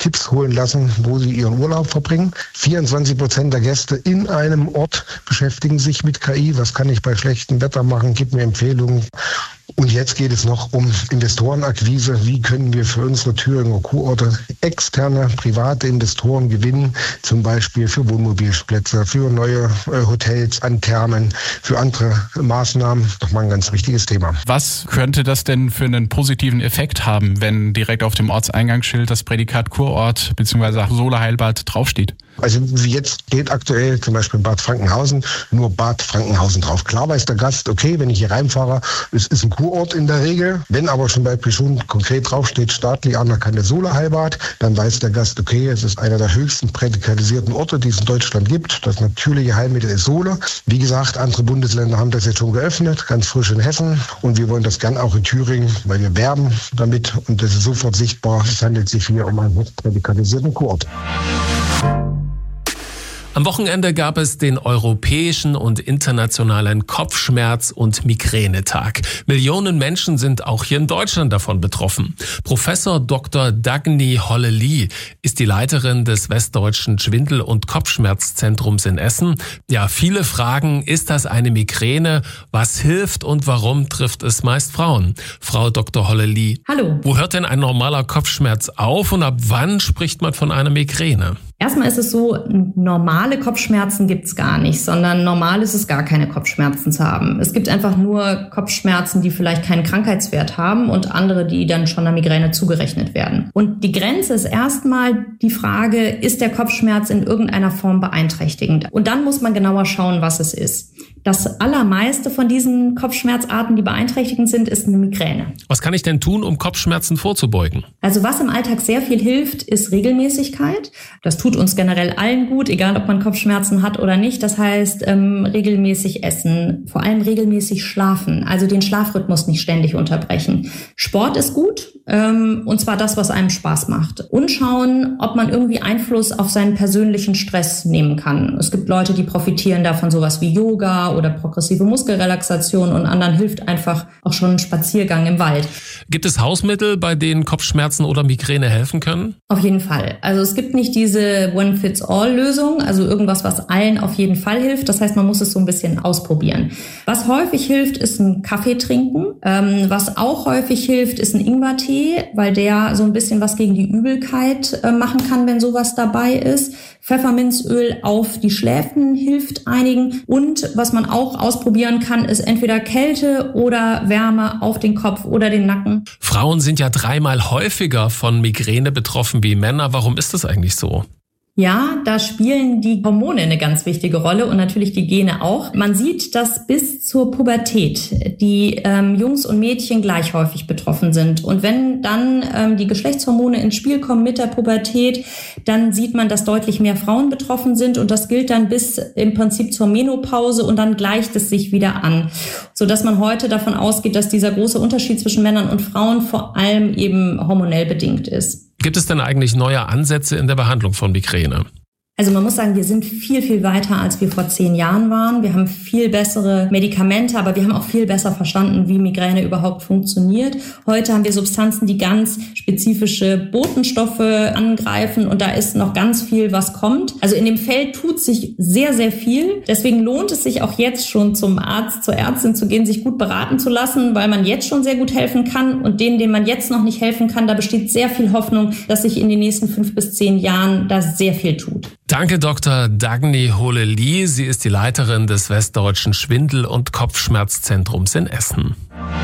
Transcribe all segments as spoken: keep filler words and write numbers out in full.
Tipps holen lassen, wo sie ihren Urlaub verbringen. vierundzwanzig Prozent der Gäste in einem Ort beschäftigen sich mit K I. Was kann ich bei schlechtem Wetter machen? Gib mir Empfehlungen. Und jetzt geht es noch um Investorenakquise. Wie können wir für unsere Thüringer Kurorte externe, private Investoren gewinnen? Zum Beispiel für Wohnmobilplätze, für neue äh, Hotels an Thermen, für andere Maßnahmen. Doch mal ein ganz wichtiges Thema. Was könnte das denn für einen positiven Effekt haben, wenn direkt auf dem Ortseingangsschild das Prädikat Kurort bzw. Sohle-Heilbad draufsteht? Also wie jetzt steht aktuell zum Beispiel in Bad Frankenhausen nur Bad Frankenhausen drauf. Klar weiß der Gast, okay, wenn ich hier reinfahre, es ist ein Kurort in der Regel. Wenn aber zum Beispiel schon konkret draufsteht, staatlich anerkannte Sohle-Heilbad, dann weiß der Gast, okay, es ist einer der höchsten prädikatisierten Orte, die es in Deutschland gibt. Das natürliche Heilmittel ist Sohle. Wie gesagt, andere Bundesländer haben das jetzt schon geöffnet, ganz frisch in Hessen. Und wir wollen das gern auch in Thüringen, weil wir werben damit und das ist sofort sichtbar. Es handelt sich hier um einen hochprädikatisierten Kurort. Am Wochenende gab es den europäischen und internationalen Kopfschmerz- und Migränetag. Millionen Menschen sind auch hier in Deutschland davon betroffen. Professor Doktor Dagny Hollely ist die Leiterin des Westdeutschen Schwindel- und Kopfschmerzzentrums in Essen. Ja, viele fragen, ist das eine Migräne? Was hilft und warum trifft es meist Frauen? Frau Doktor Hollely. Hallo. Wo hört denn ein normaler Kopfschmerz auf und ab wann spricht man von einer Migräne? Erstmal ist es so, normale Kopfschmerzen gibt's gar nicht, sondern normal ist es gar keine Kopfschmerzen zu haben. Es gibt einfach nur Kopfschmerzen, die vielleicht keinen Krankheitswert haben und andere, die dann schon einer Migräne zugerechnet werden. Und die Grenze ist erstmal die Frage, ist der Kopfschmerz in irgendeiner Form beeinträchtigend? Und dann muss man genauer schauen, was es ist. Das allermeiste von diesen Kopfschmerzarten, die beeinträchtigend sind, ist eine Migräne. Was kann ich denn tun, um Kopfschmerzen vorzubeugen? Also was im Alltag sehr viel hilft, ist Regelmäßigkeit. Das tut uns generell allen gut, egal ob man Kopfschmerzen hat oder nicht. Das heißt, ähm, regelmäßig essen, vor allem regelmäßig schlafen, also den Schlafrhythmus nicht ständig unterbrechen. Sport ist gut, ähm, und zwar das, was einem Spaß macht. Und schauen, ob man irgendwie Einfluss auf seinen persönlichen Stress nehmen kann. Es gibt Leute, die profitieren davon, sowas wie Yoga oder progressive Muskelrelaxation, und anderen hilft einfach auch schon ein Spaziergang im Wald. Gibt es Hausmittel, bei denen Kopfschmerzen oder Migräne helfen können? Auf jeden Fall. Also es gibt nicht diese One-Fits-All-Lösung, also irgendwas, was allen auf jeden Fall hilft. Das heißt, man muss es so ein bisschen ausprobieren. Was häufig hilft, ist ein Kaffee trinken. Ähm, was auch häufig hilft, ist ein Ingwertee, weil der so ein bisschen was gegen die Übelkeit äh, machen kann, wenn sowas dabei ist. Pfefferminzöl auf die Schläfen hilft einigen. Und was man auch ausprobieren kann, ist entweder Kälte oder Wärme auf den Kopf oder den Nacken. Frauen sind ja dreimal häufiger von Migräne betroffen wie Männer. Warum ist das eigentlich so? Ja, da spielen die Hormone eine ganz wichtige Rolle und natürlich die Gene auch. Man sieht, dass bis zur Pubertät die ähm, Jungs und Mädchen gleich häufig betroffen sind. Und wenn dann ähm, die Geschlechtshormone ins Spiel kommen mit der Pubertät, dann sieht man, dass deutlich mehr Frauen betroffen sind. Und das gilt dann bis im Prinzip zur Menopause und dann gleicht es sich wieder an. Sodass man heute davon ausgeht, dass dieser große Unterschied zwischen Männern und Frauen vor allem eben hormonell bedingt ist. Gibt es denn eigentlich neue Ansätze in der Behandlung von Migräne? Also man muss sagen, wir sind viel, viel weiter, als wir vor zehn Jahren waren. Wir haben viel bessere Medikamente, aber wir haben auch viel besser verstanden, wie Migräne überhaupt funktioniert. Heute haben wir Substanzen, die ganz spezifische Botenstoffe angreifen und da ist noch ganz viel, was kommt. Also in dem Feld tut sich sehr, sehr viel. Deswegen lohnt es sich auch jetzt schon zum Arzt, zur Ärztin zu gehen, sich gut beraten zu lassen, weil man jetzt schon sehr gut helfen kann und denen, denen man jetzt noch nicht helfen kann, da besteht sehr viel Hoffnung, dass sich in den nächsten fünf bis zehn Jahren da sehr viel tut. Danke, Doktor Dagny Hollely. Sie ist die Leiterin des Westdeutschen Schwindel- und Kopfschmerzzentrums in Essen.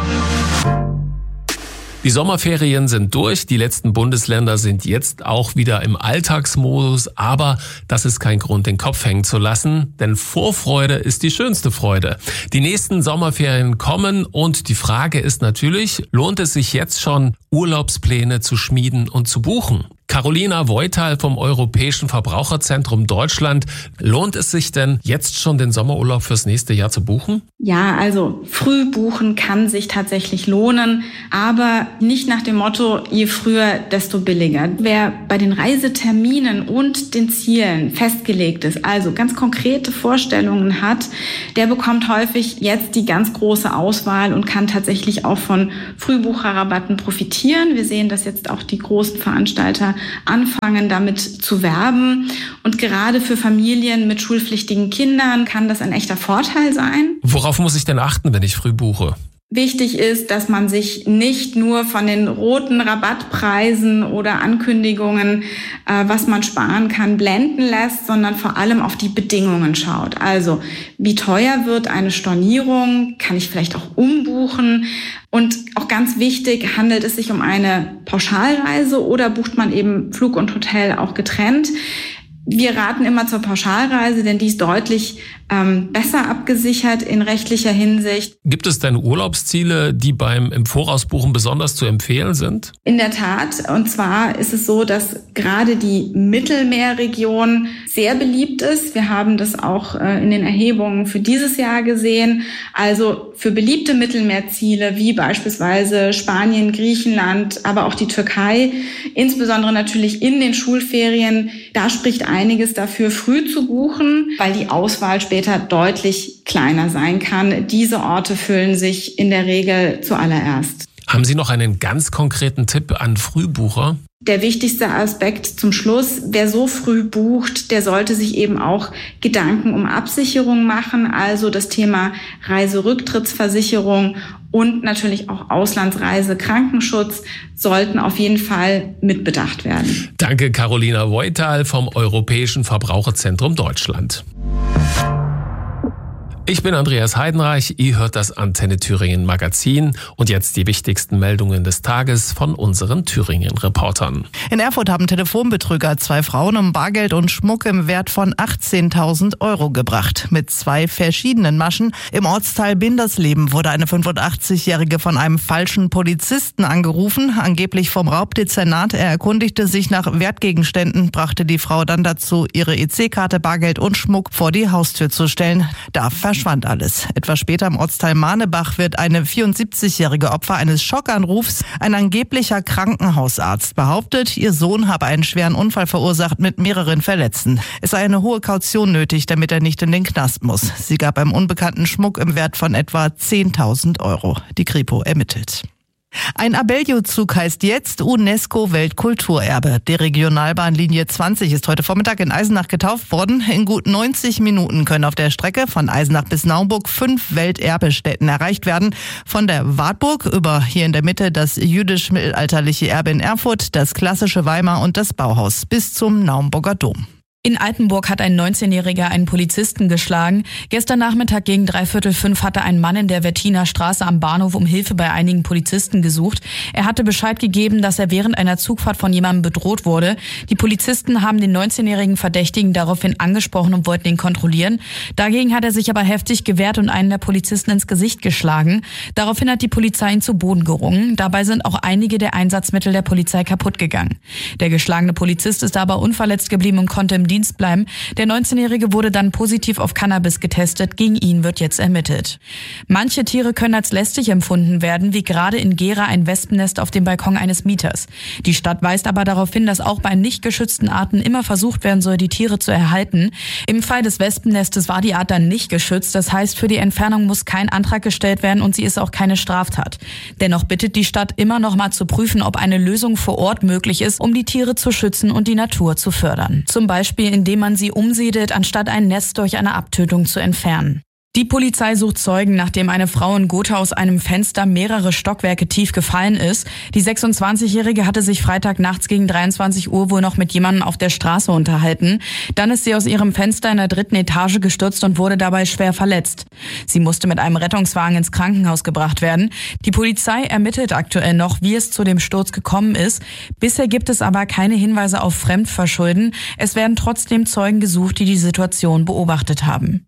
Die Sommerferien sind durch, die letzten Bundesländer sind jetzt auch wieder im Alltagsmodus, aber das ist kein Grund, den Kopf hängen zu lassen, denn Vorfreude ist die schönste Freude. Die nächsten Sommerferien kommen und die Frage ist natürlich, lohnt es sich jetzt schon, Urlaubspläne zu schmieden und zu buchen? Carolina Voital vom Europäischen Verbraucherzentrum Deutschland. Lohnt es sich denn jetzt schon den Sommerurlaub fürs nächste Jahr zu buchen? Ja, also früh buchen kann sich tatsächlich lohnen, aber nicht nach dem Motto, je früher, desto billiger. Wer bei den Reiseterminen und den Zielen festgelegt ist, also ganz konkrete Vorstellungen hat, der bekommt häufig jetzt die ganz große Auswahl und kann tatsächlich auch von Frühbucherrabatten profitieren. Wir sehen, dass jetzt auch die großen Veranstalter anfangen, damit zu werben. Und gerade für Familien mit schulpflichtigen Kindern kann das ein echter Vorteil sein. Worauf muss ich denn achten, wenn ich früh buche? Wichtig ist, dass man sich nicht nur von den roten Rabattpreisen oder Ankündigungen, äh, was man sparen kann, blenden lässt, sondern vor allem auf die Bedingungen schaut. Also, wie teuer wird eine Stornierung? Kann ich vielleicht auch umbuchen? Und auch ganz wichtig, handelt es sich um eine Pauschalreise oder bucht man eben Flug und Hotel auch getrennt? Wir raten immer zur Pauschalreise, denn die ist deutlich ähm, besser abgesichert in rechtlicher Hinsicht. Gibt es denn Urlaubsziele, die beim im Vorausbuchen besonders zu empfehlen sind? In der Tat. Und zwar ist es so, dass gerade die Mittelmeerregion sehr beliebt ist. Wir haben das auch äh, in den Erhebungen für dieses Jahr gesehen. Also für beliebte Mittelmeerziele wie beispielsweise Spanien, Griechenland, aber auch die Türkei, insbesondere natürlich in den Schulferien, da spricht einiges dafür, früh zu buchen, weil die Auswahl später deutlich kleiner sein kann. Diese Orte füllen sich in der Regel zuallererst. Haben Sie noch einen ganz konkreten Tipp an Frühbucher? Der wichtigste Aspekt zum Schluss, wer so früh bucht, der sollte sich eben auch Gedanken um Absicherung machen, also das Thema Reiserücktrittsversicherung und natürlich auch Auslandsreise, Krankenschutz sollten auf jeden Fall mitbedacht werden. Danke, Carolina Voital vom Europäischen Verbraucherzentrum Deutschland. Ich bin Andreas Heidenreich, ihr hört das Antenne Thüringen Magazin und jetzt die wichtigsten Meldungen des Tages von unseren Thüringen-Reportern. In Erfurt haben Telefonbetrüger zwei Frauen um Bargeld und Schmuck im Wert von achtzehntausend Euro gebracht. Mit zwei verschiedenen Maschen. Im Ortsteil Bindersleben wurde eine fünfundachtzigjährige von einem falschen Polizisten angerufen, angeblich vom Raubdezernat. Er erkundigte sich nach Wertgegenständen, brachte die Frau dann dazu, ihre E C-Karte, Bargeld und Schmuck vor die Haustür zu stellen. Da verschwand alles. Etwas später im Ortsteil Mahnebach wird eine vierundsiebzigjährige Opfer eines Schockanrufs. Ein angeblicher Krankenhausarzt behauptet, ihr Sohn habe einen schweren Unfall verursacht mit mehreren Verletzten. Es sei eine hohe Kaution nötig, damit er nicht in den Knast muss. Sie gab einem Unbekannten Schmuck im Wert von etwa zehntausend Euro. Die Kripo ermittelt. Ein Abellio-Zug heißt jetzt UNESCO-Weltkulturerbe. Die Regionalbahnlinie zwanzig ist heute Vormittag in Eisenach getauft worden. In gut neunzig Minuten können auf der Strecke von Eisenach bis Naumburg fünf Welterbestätten erreicht werden. Von der Wartburg über hier in der Mitte das jüdisch-mittelalterliche Erbe in Erfurt, das klassische Weimar und das Bauhaus bis zum Naumburger Dom. In Altenburg hat ein neunzehnjähriger einen Polizisten geschlagen. Gestern Nachmittag gegen dreiviertel fünf hatte ein Mann in der Wettiner Straße am Bahnhof um Hilfe bei einigen Polizisten gesucht. Er hatte Bescheid gegeben, dass er während einer Zugfahrt von jemandem bedroht wurde. Die Polizisten haben den neunzehnjährigen Verdächtigen daraufhin angesprochen und wollten ihn kontrollieren. Dagegen hat er sich aber heftig gewehrt und einen der Polizisten ins Gesicht geschlagen. Daraufhin hat die Polizei ihn zu Boden gerungen. Dabei sind auch einige der Einsatzmittel der Polizei kaputt gegangen. Der geschlagene Polizist ist aber unverletzt geblieben und konnte im Dienst bleiben. Der neunzehnjährige wurde dann positiv auf Cannabis getestet. Gegen ihn wird jetzt ermittelt. Manche Tiere können als lästig empfunden werden, wie gerade in Gera ein Wespennest auf dem Balkon eines Mieters. Die Stadt weist aber darauf hin, dass auch bei nicht geschützten Arten immer versucht werden soll, die Tiere zu erhalten. Im Fall des Wespennestes war die Art dann nicht geschützt. Das heißt, für die Entfernung muss kein Antrag gestellt werden und sie ist auch keine Straftat. Dennoch bittet die Stadt immer noch mal zu prüfen, ob eine Lösung vor Ort möglich ist, um die Tiere zu schützen und die Natur zu fördern. Zum Beispiel indem man sie umsiedelt, anstatt ein Nest durch eine Abtötung zu entfernen. Die Polizei sucht Zeugen, nachdem eine Frau in Gotha aus einem Fenster mehrere Stockwerke tief gefallen ist. Die sechsundzwanzigjährige hatte sich Freitag nachts gegen dreiundzwanzig Uhr wohl noch mit jemandem auf der Straße unterhalten. Dann ist sie aus ihrem Fenster in der dritten Etage gestürzt und wurde dabei schwer verletzt. Sie musste mit einem Rettungswagen ins Krankenhaus gebracht werden. Die Polizei ermittelt aktuell noch, wie es zu dem Sturz gekommen ist. Bisher gibt es aber keine Hinweise auf Fremdverschulden. Es werden trotzdem Zeugen gesucht, die die Situation beobachtet haben.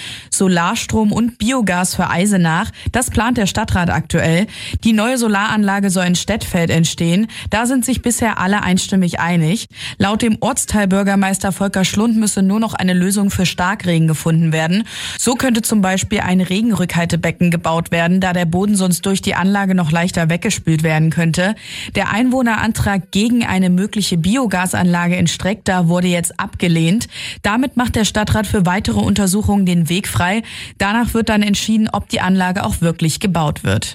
Solarstrom und Biogas für Eisenach, das plant der Stadtrat aktuell. Die neue Solaranlage soll in Stettfeld entstehen. Da sind sich bisher alle einstimmig einig. Laut dem Ortsteilbürgermeister Volker Schlund müsse nur noch eine Lösung für Starkregen gefunden werden. So könnte zum Beispiel ein Regenrückhaltebecken gebaut werden, da der Boden sonst durch die Anlage noch leichter weggespült werden könnte. Der Einwohnerantrag gegen eine mögliche Biogasanlage in Streckda wurde jetzt abgelehnt. Damit macht der Stadtrat für weitere Untersuchungen den Weg frei. Danach wird dann entschieden, ob die Anlage auch wirklich gebaut wird.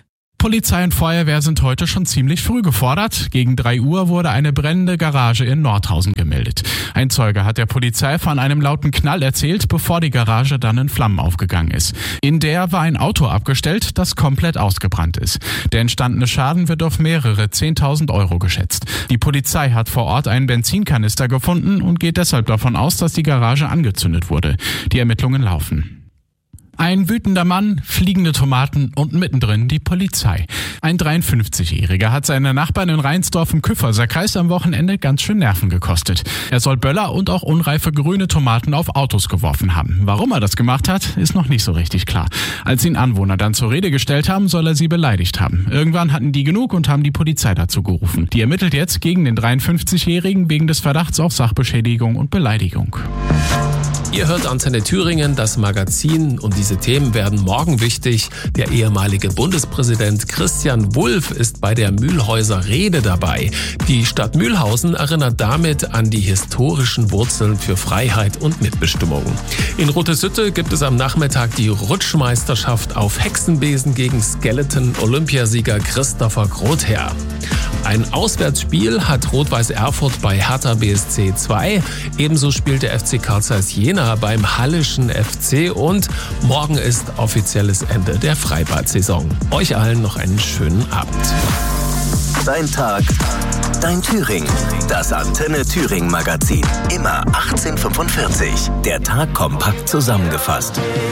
Polizei und Feuerwehr sind heute schon ziemlich früh gefordert. Gegen drei Uhr wurde eine brennende Garage in Nordhausen gemeldet. Ein Zeuge hat der Polizei von einem lauten Knall erzählt, bevor die Garage dann in Flammen aufgegangen ist. In der war ein Auto abgestellt, das komplett ausgebrannt ist. Der entstandene Schaden wird auf mehrere zehntausend Euro geschätzt. Die Polizei hat vor Ort einen Benzinkanister gefunden und geht deshalb davon aus, dass die Garage angezündet wurde. Die Ermittlungen laufen. Ein wütender Mann, fliegende Tomaten und mittendrin die Polizei. Ein dreiundfünfzigjähriger hat seine Nachbarn in Reinsdorf im Küfferserkreis am Wochenende ganz schön Nerven gekostet. Er soll Böller und auch unreife grüne Tomaten auf Autos geworfen haben. Warum er das gemacht hat, ist noch nicht so richtig klar. Als ihn Anwohner dann zur Rede gestellt haben, soll er sie beleidigt haben. Irgendwann hatten die genug und haben die Polizei dazu gerufen. Die ermittelt jetzt gegen den dreiundfünfzigjährigen wegen des Verdachts auf Sachbeschädigung und Beleidigung. Ihr hört Antenne Thüringen, das Magazin, und diese Themen werden morgen wichtig. Der ehemalige Bundespräsident Christian Wulff ist bei der Mühlhäuser Rede dabei. Die Stadt Mühlhausen erinnert damit an die historischen Wurzeln für Freiheit und Mitbestimmung. In Rotesütte gibt es am Nachmittag die Rutschmeisterschaft auf Hexenbesen gegen Skeleton-Olympiasieger Christopher Grother. Ein Auswärtsspiel hat Rot-Weiß Erfurt bei Hertha B S C zwei. Ebenso spielt der F C Carl Zeiss Jena beim Hallischen F C und morgen ist offizielles Ende der Freibad-Saison. Euch allen noch einen schönen Abend. Dein Tag, dein Thüringen. Das Antenne Thüringen Magazin. Immer achtzehn Uhr fünfundvierzig. Der Tag kompakt zusammengefasst.